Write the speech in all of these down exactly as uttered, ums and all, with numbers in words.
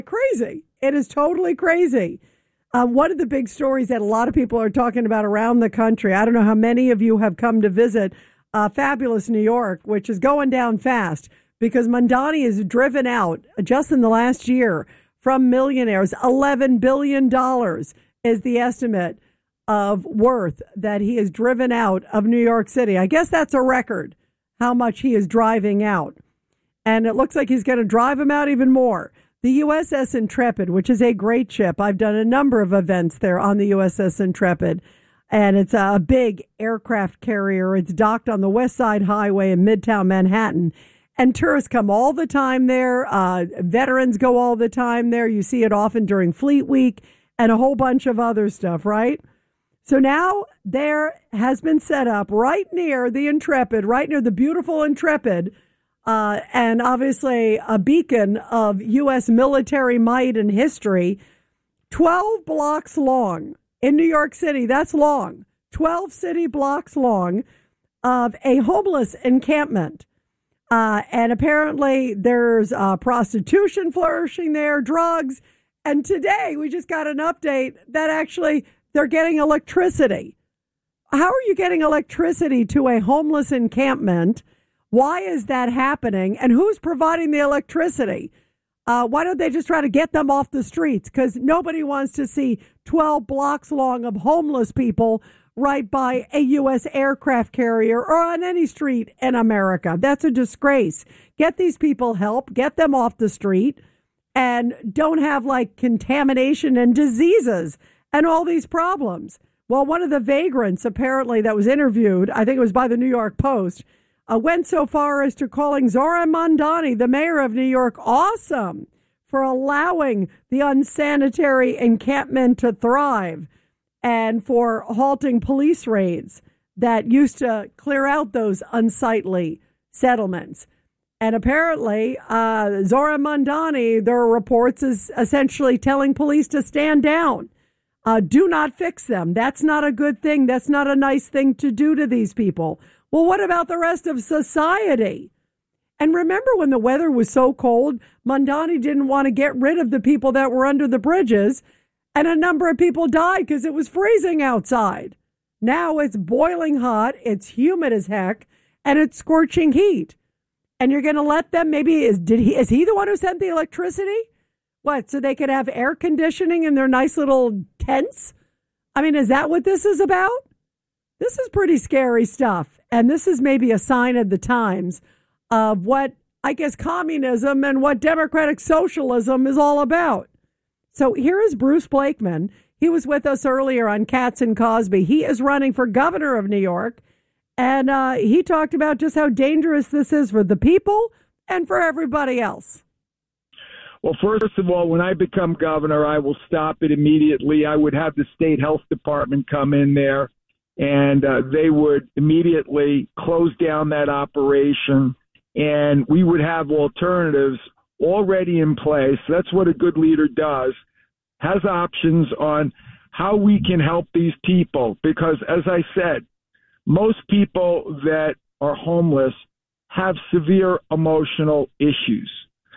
Crazy. It is totally crazy. Um, one of the big stories that a lot of people are talking about around the country, I don't know how many of you have come to visit uh, fabulous New York, which is going down fast because Mamdani is driven out just in the last year from millionaires. eleven billion dollars is the estimate of worth that he is driven out of New York City. I guess that's a record, how much he is driving out. And it looks like he's going to drive him out even more. The U S S Intrepid, which is a great ship. I've done a number of events there on the U S S Intrepid, and it's a big aircraft carrier. It's docked on the West Side Highway in Midtown Manhattan, and tourists come all the time there. Uh, veterans go all the time there. You see it often during Fleet Week and a whole bunch of other stuff, right? So now there has been set up right near the Intrepid, right near the beautiful Intrepid, Uh, and obviously a beacon of U S military might and history, twelve blocks long in New York City. That's long. twelve city blocks long of a homeless encampment. Uh, and apparently there's uh, prostitution flourishing there, drugs. And today we just got an update that actually they're getting electricity. How are you getting electricity to a homeless encampment? Why is that happening? And who's providing the electricity? Uh, why don't they just try to get them off the streets? Because nobody wants to see twelve blocks long of homeless people right by a U S aircraft carrier or on any street in America. That's a disgrace. Get these people help. Get them off the street. And don't have like contamination and diseases and all these problems. Well, one of the vagrants apparently that was interviewed, I think it was by the New York Post, Uh, went so far as to calling Zohran Mamdani, the mayor of New York, awesome for allowing the unsanitary encampment to thrive and for halting police raids that used to clear out those unsightly settlements. And apparently, uh, Zohran Mamdani, there are reports, is essentially telling police to stand down. Uh, do not fix them. That's not a good thing. That's not a nice thing to do to these people. Well, what about the rest of society? And remember when the weather was so cold, Mamdani didn't want to get rid of the people that were under the bridges, and a number of people died because it was freezing outside. Now it's boiling hot, it's humid as heck, and it's scorching heat. And you're going to let them, maybe, is, did he, is he the one who sent the electricity? What, so they could have air conditioning in their nice little tents? I mean, is that what this is about? This is pretty scary stuff. And this is maybe a sign of the times of what, I guess, communism and what democratic socialism is all about. So here is Bruce Blakeman. He was with us earlier on Katz and Cosby. He is running for governor of New York. And uh, he talked about just how dangerous this is for the people and for everybody else. Well, first of all, when I become governor, I will stop it immediately. I would have the state health department come in there, and uh, they would immediately close down that operation, and we would have alternatives already in place. That's what a good leader does, has options on how we can help these people. Because, as I said, most people that are homeless have severe emotional issues,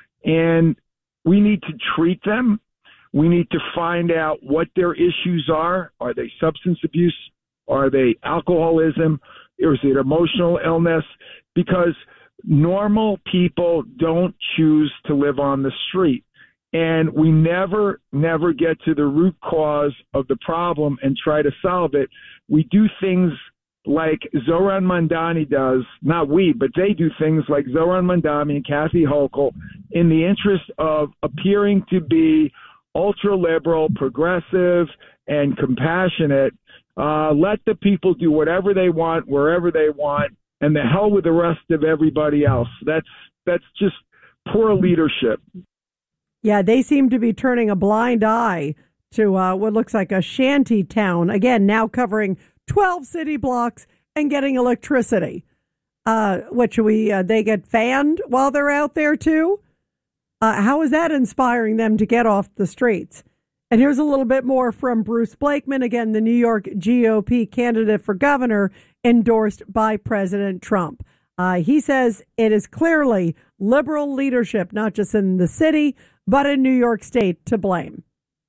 and we need to treat them. We need to find out what their issues are. Are they substance abuse? Are they alcoholism? Or is it emotional illness? Because normal people don't choose to live on the street. And we never, never get to the root cause of the problem and try to solve it. We do things like Zohran Mamdani does, not we, but they do things like Zohran Mamdani and Kathy Hochul in the interest of appearing to be ultra-liberal, progressive, and compassionate. Uh, let the people do whatever they want, wherever they want, and the hell with the rest of everybody else. That's that's just poor leadership. Yeah, they seem to be turning a blind eye to uh, what looks like a shanty town, again, now covering twelve city blocks and getting electricity. Uh, what should we, uh, they get fanned while they're out there too? Uh, how is that inspiring them to get off the streets? And here's a little bit more from Bruce Blakeman, again, the New York G O P candidate for governor endorsed by President Trump. Uh, he says it is clearly liberal leadership, not just in the city, but in New York State to blame?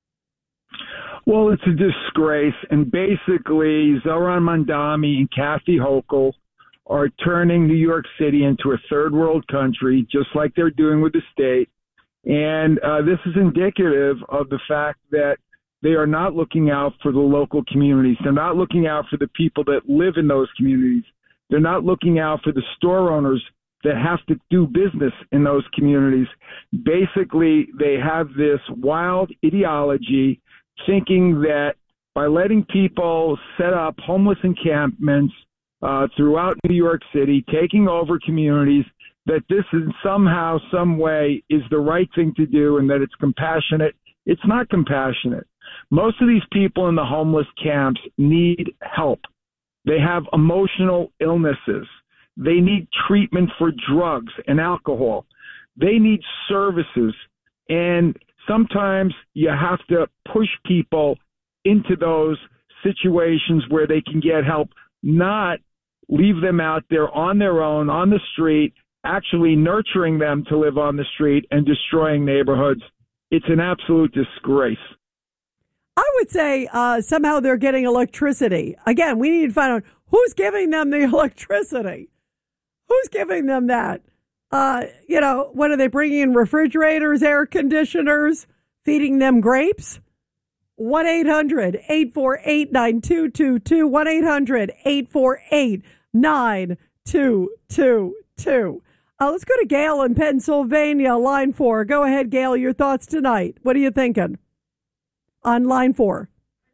Well, it's a disgrace. And basically, Zohran Mamdani and Kathy Hochul are turning New York City into a third world country, just like they're doing with the state. And uh, this is indicative of the fact that they are not looking out for the local communities. They're not looking out for the people that live in those communities. They're not looking out for the store owners that have to do business in those communities. Basically, they have this wild ideology thinking that by letting people set up homeless encampments uh, throughout New York City, taking over communities, that this is somehow, some way is the right thing to do and that it's compassionate. It's not compassionate. Most of these people in the homeless camps need help. They have emotional illnesses. They need treatment for drugs and alcohol. They need services. And sometimes you have to push people into those situations where they can get help, not leave them out there on their own, on the street, actually nurturing them to live on the street and destroying neighborhoods. It's an absolute disgrace. I would say uh, somehow they're getting electricity. Again, we need to find out who's giving them the electricity. Who's giving them that? Uh, you know, what are they bringing in? Refrigerators, air conditioners, feeding them grapes? one eight hundred eight four eight nine two two two. one eight hundred eight four eight nine two two two. Uh, let's go to Gail in Pennsylvania, line four. Go ahead, Gail, your thoughts tonight. What are you thinking on line four?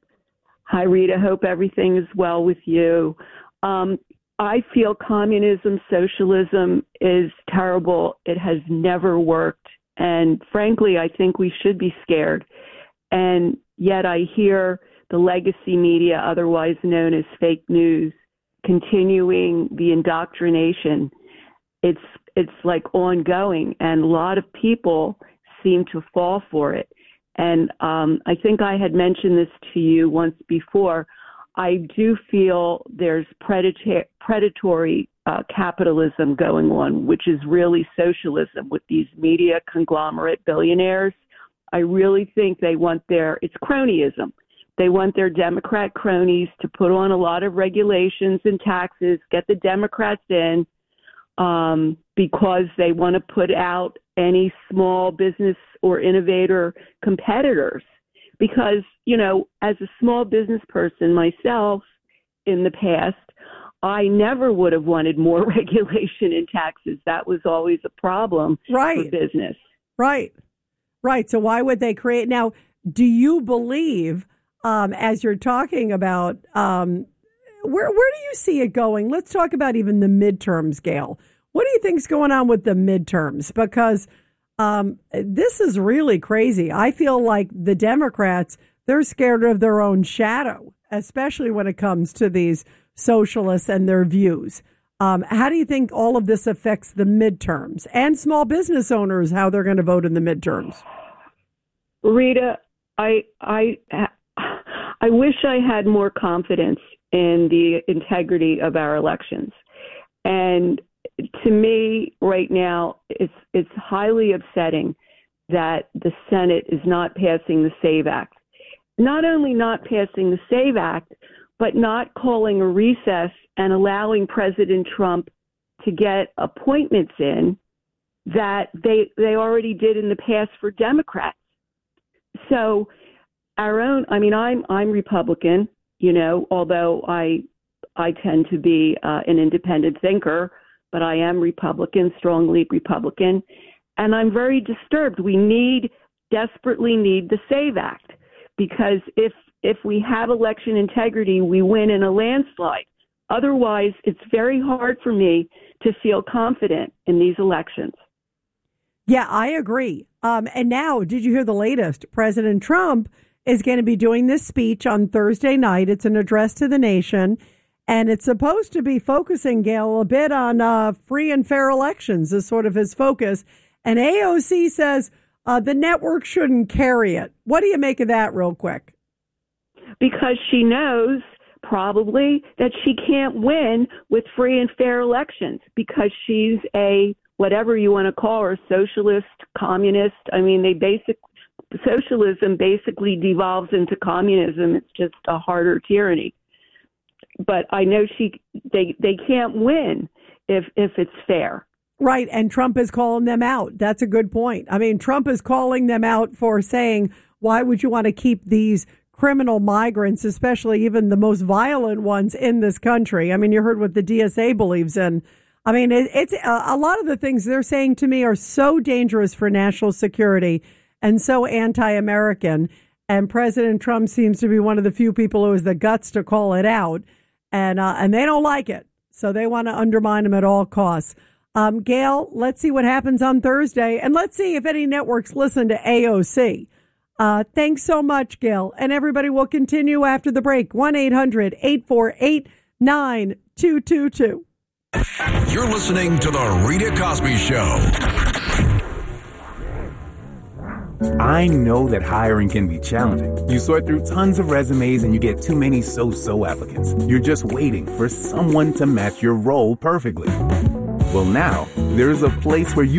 Hi, Rita. Hope everything is well with you. Um, I feel communism, socialism is terrible. It has never worked. And frankly, I think we should be scared. And yet I hear the legacy media, otherwise known as fake news, continuing the indoctrination. It's it's like ongoing, and a lot of people seem to fall for it. And um, I think I had mentioned this to you once before. I do feel there's predatory, predatory uh, capitalism going on, which is really socialism with these media conglomerate billionaires. I really think they want their, it's cronyism. They want their Democrat cronies to put on a lot of regulations and taxes, get the Democrats in, um, because they want to put out any small business or innovator competitors. Because, you know, as a small business person myself in the past, I never would have wanted more regulation and taxes. That was always a problem right. for business. Right. Right. So why would they create? Now, do you believe, um, as you're talking about, um, where where do you see it going? Let's talk about even the midterms, Gail. What do you think's going on with the midterms? Because um, this is really crazy. I feel like the Democrats, they're scared of their own shadow, especially when it comes to these socialists and their views. Um, how do you think all of this affects the midterms and small business owners, how they're going to vote in the midterms? Rita, I I I wish I had more confidence in the integrity of our elections. And to me, right now, it's it's highly upsetting that the Senate is not passing the SAVE Act. Not only not passing the SAVE Act, but not calling a recess and allowing President Trump to get appointments in that they they already did in the past for Democrats. So our own, I mean, I'm I'm Republican, you know, although I I tend to be uh, an independent thinker, but I am Republican, strongly Republican, and I'm very disturbed. We need, desperately need the SAVE Act, because if if we have election integrity, we win in a landslide. Otherwise, it's very hard for me to feel confident in these elections. Yeah, I agree. Um, and now, did you hear the latest? President Trump is going to be doing this speech on Thursday night. It's an address to the nation, and it's supposed to be focusing, Gail, a bit on uh, free and fair elections is sort of his focus. And A O C says uh, the network shouldn't carry it. What do you make of that real quick? Because she knows probably that she can't win with free and fair elections, because she's a whatever you want to call her, socialist, communist. I mean, they basic socialism basically devolves into communism. It's just a harder tyranny. But I know she they they can't win if if it's fair. Right, and Trump is calling them out. That's a good point. I mean, Trump is calling them out for saying, why would you want to keep these criminal migrants, especially even the most violent ones in this country? I mean, you heard what the D S A believes in. I mean, it, it's uh, a lot of the things they're saying to me are so dangerous for national security and so anti-American. And President Trump seems to be one of the few people who has the guts to call it out. And, uh, and they don't like it. So they want to undermine him at all costs. Um, Gail, let's see what happens on Thursday, and let's see if any networks listen to A O C. Uh, thanks so much, Gail. And everybody will continue after the break. one eight hundred eight four eight nine two two two. You're listening to The Rita Cosby Show. I know that hiring can be challenging. You sort through tons of resumes and you get too many so-so applicants. You're just waiting for someone to match your role perfectly. Well, now, there's a place where you